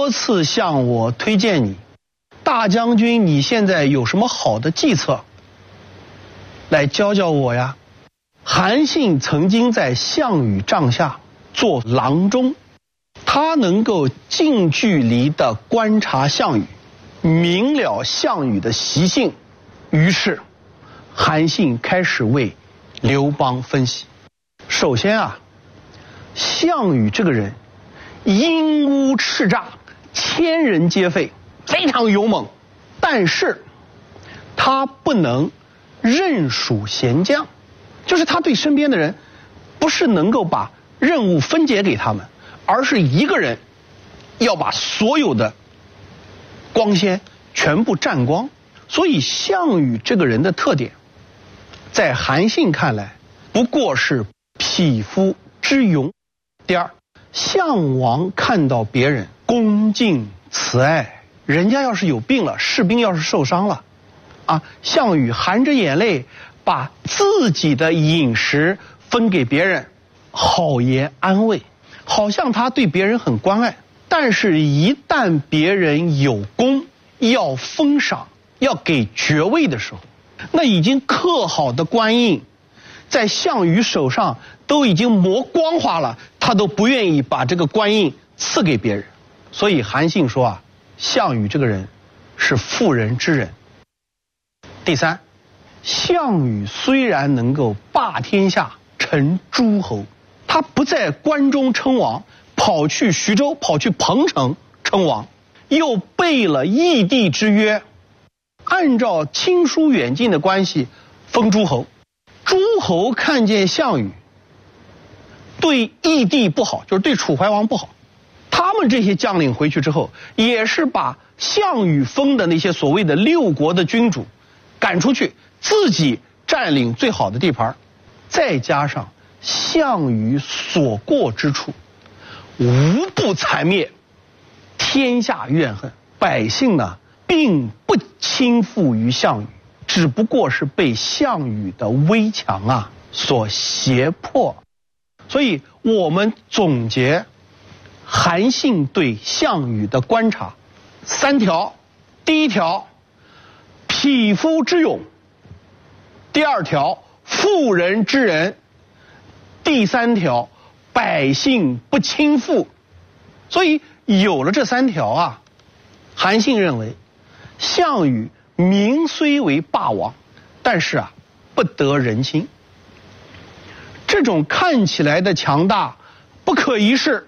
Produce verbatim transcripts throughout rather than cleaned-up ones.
多次向我推荐你，大将军，你现在有什么好的计策？来教教我呀。韩信曾经在项羽帐下做郎中，他能够近距离地观察项羽，明了项羽的习性。于是韩信开始为刘邦分析。首先啊，项羽这个人阴污叱咤，千人皆废，非常勇猛，但是他不能任属贤将，就是他对身边的人不是能够把任务分解给他们，而是一个人要把所有的光鲜全部占光。所以项羽这个人的特点，在韩信看来不过是匹夫之勇。第二，项王看到别人恭敬慈爱，人家要是有病了，士兵要是受伤了啊，项羽含着眼泪把自己的饮食分给别人，好言安慰，好像他对别人很关爱。但是一旦别人有功，要封赏，要给爵位的时候，那已经刻好的官印在项羽手上都已经磨光滑了，他都不愿意把这个官印赐给别人。所以韩信说啊，项羽这个人是妇人之仁。第三，项羽虽然能够霸天下成诸侯，他不在关中称王，跑去徐州，跑去彭城称王，又背了异地之约，按照亲疏远近的关系封诸侯。诸侯看见项羽对异地不好，就是对楚怀王不好，他们这些将领回去之后，也是把项羽封的那些所谓的六国的君主赶出去，自己占领最好的地盘。再加上项羽所过之处无不残灭，天下怨恨，百姓呢并不倾覆于项羽，只不过是被项羽的威强啊所胁迫。所以我们总结韩信对项羽的观察三条：第一条，匹夫之勇；第二条，妇人之仁；第三条，百姓不倾覆。所以有了这三条啊，韩信认为项羽名虽为霸王，但是啊不得人心。这种看起来的强大不可一世，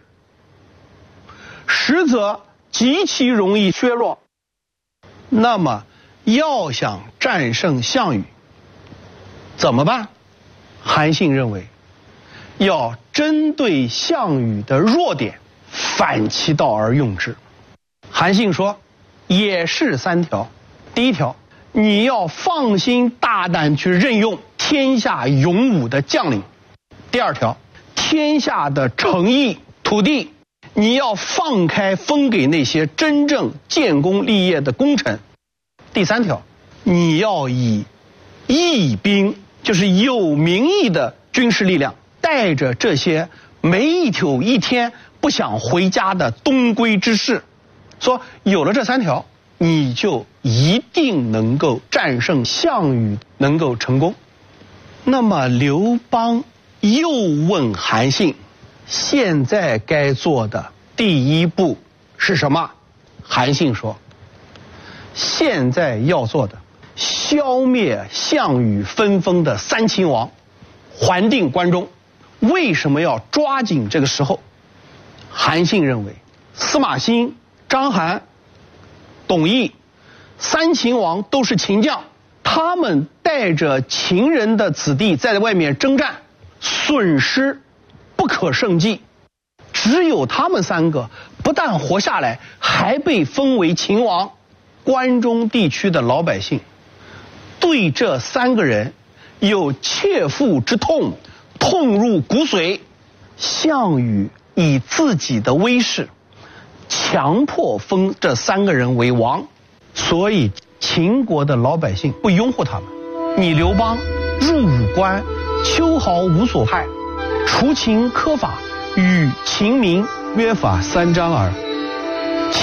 实则极其容易削弱。那么要想战胜项羽怎么办？韩信认为要针对项羽的弱点，反其道而用之。韩信说也是三条。第一条，你要放心大胆去任用天下勇武的将领。第二条，天下的城邑土地你要放开分给那些真正建功立业的功臣。第三条，你要以义兵，就是有名义的军事力量，带着这些没有一天不想回家的东归之士。说有了这三条，你就一定能够战胜项羽，能够成功。那么刘邦又问韩信，现在该做的第一步是什么？韩信说，现在要做的，消灭项羽分封的三秦王，还定关中。为什么要抓紧这个时候？韩信认为司马欣、章邯、董翳三秦王都是秦将，他们带着秦人的子弟在外面征战，损失不可胜计。只有他们三个不但活下来，还被封为秦王。关中地区的老百姓对这三个人有切肤之痛，痛入骨髓。项羽以自己的威势强迫封这三个人为王，所以秦国的老百姓不拥护他们。你刘邦入武关，秋毫无所害，除秦苛法，与秦民约法三章耳。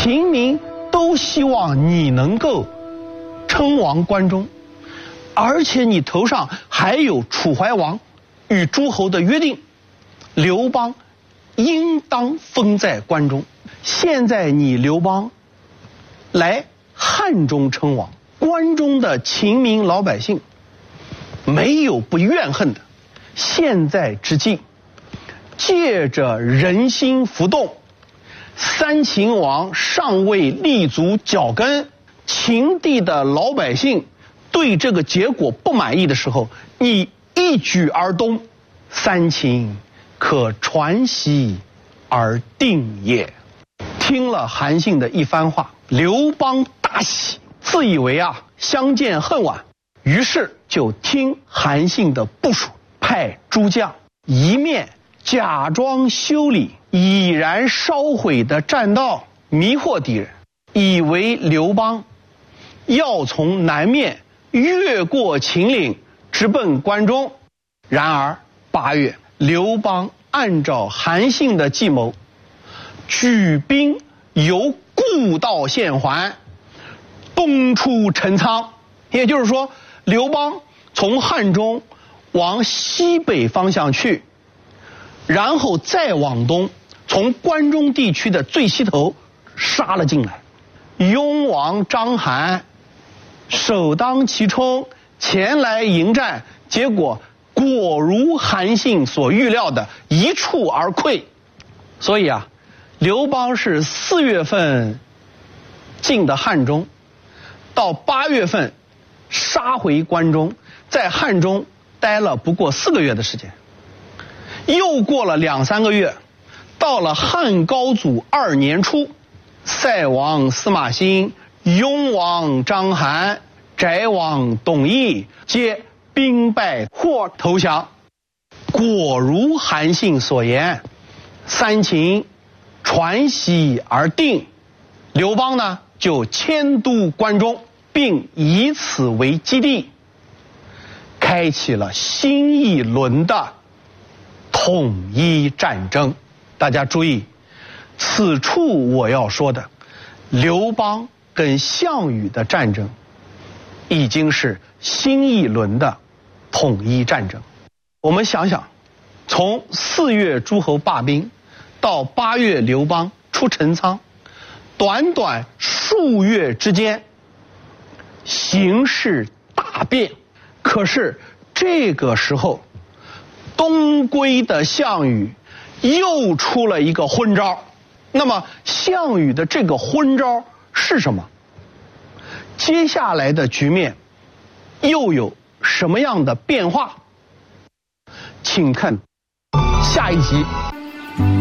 秦民都希望你能够称王关中，而且你头上还有楚怀王与诸侯的约定，刘邦应当封在关中。现在你刘邦来汉中称王，关中的秦民老百姓没有不怨恨的。现在之计，借着人心浮动，三秦王尚未立足脚跟，秦地的老百姓对这个结果不满意的时候，你一举而东，三秦可传习而定也。听了韩信的一番话，刘邦大喜，自以为啊相见恨晚，于是就听韩信的部署，派诸将一面假装修理已然烧毁的栈道，迷惑敌人，以为刘邦要从南面越过秦岭直奔关中。然而八月，刘邦按照韩信的计谋，举兵由故道县还，东出陈仓。也就是说，刘邦从汉中往西北方向去，然后再往东，从关中地区的最西头杀了进来。雍王章邯首当其冲前来迎战，结果果如韩信所预料的一触而溃。所以啊，刘邦是四月份进的汉中，到八月份杀回关中，在汉中待了不过四个月的时间。又过了两三个月，到了汉高祖二年初，塞王司马欣、雍王章邯、翟王董翳皆兵败或投降。果如韩信所言，三秦传习而定。刘邦呢就迁都关中，并以此为基地，开启了新一轮的统一战争。大家注意，此处我要说的，刘邦跟项羽的战争已经是新一轮的统一战争。我们想想，从四月诸侯罢兵到八月刘邦出陈仓，短短数月之间，形势大变。可是这个时候，东归的项羽又出了一个昏招。那么项羽的这个昏招是什么？接下来的局面又有什么样的变化？请看下一集。